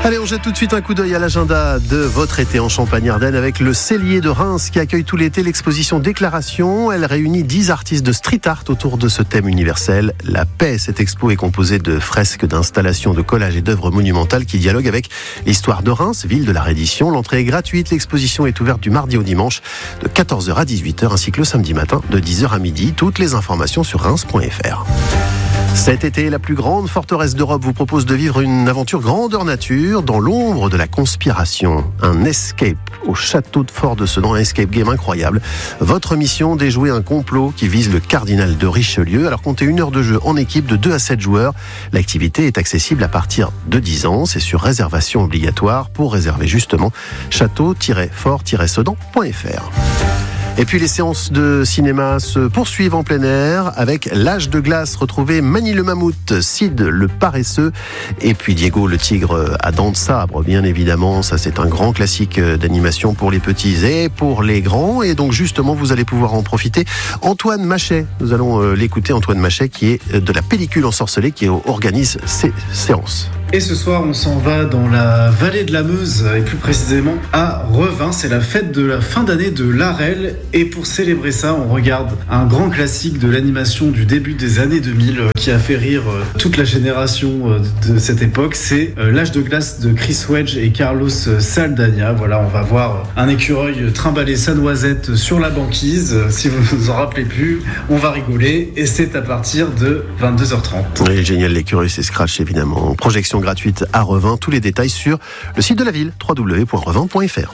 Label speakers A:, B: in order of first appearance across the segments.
A: Allez, on jette tout de suite un coup d'œil à l'agenda de votre été en Champagne-Ardenne avec le Cellier de Reims qui accueille tout l'été l'exposition Déclaration. Elle réunit 10 artistes de street art autour de ce thème universel, la paix. Cette expo est composée de fresques, d'installations, de collages et d'œuvres monumentales qui dialoguent avec l'histoire de Reims, ville de la reddition. L'entrée est gratuite, l'exposition est ouverte du mardi au dimanche de 14h à 18h ainsi que le samedi matin de 10h à midi. Toutes les informations sur reims.fr. Cet été, la plus grande forteresse d'Europe vous propose de vivre une aventure grandeur nature dans l'ombre de la conspiration. Un escape au château de Fort de Sedan, un escape game incroyable. Votre mission, déjouer un complot qui vise le cardinal de Richelieu. Alors comptez 1 heure de jeu en équipe de 2 à 7 joueurs. L'activité est accessible à partir de 10 ans. C'est sur réservation obligatoire. Pour réserver justement, château-fort-sedan.fr. Et puis les séances de cinéma se poursuivent en plein air avec L'Âge de glace. Retrouvez Mani le mammouth, Sid le paresseux et puis Diego le tigre à dents de sabre. Bien évidemment, ça c'est un grand classique d'animation pour les petits et pour les grands. Et donc justement, vous allez pouvoir en profiter. Antoine Machet, nous allons l'écouter. Antoine Machet qui est de la pellicule ensorcelée qui organise ces séances.
B: Et ce soir, on s'en va dans la vallée de la Meuse, et plus précisément à Revin. C'est la fête de la fin d'année de l'Arel. Et pour célébrer ça, on regarde un grand classique de l'animation du début des années 2000 qui a fait rire toute la génération de cette époque. C'est L'Âge de glace de Chris Wedge et Carlos Saldaña. Voilà, on va voir un écureuil trimballer sa noisette sur la banquise. Si vous ne vous en rappelez plus, on va rigoler. Et c'est à partir de 22h30.
A: Oui, génial, l'écureuil, c'est Scratch évidemment. Projection gratuite à Revin. Tous les détails sur le site de la ville, www.revin.fr.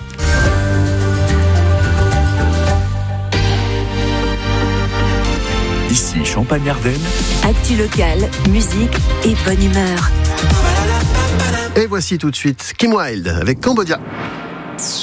C: Ici Champagne-Ardenne.
D: Actu locale, musique et bonne humeur.
A: Et voici tout de suite Kim Wilde avec Cambodia.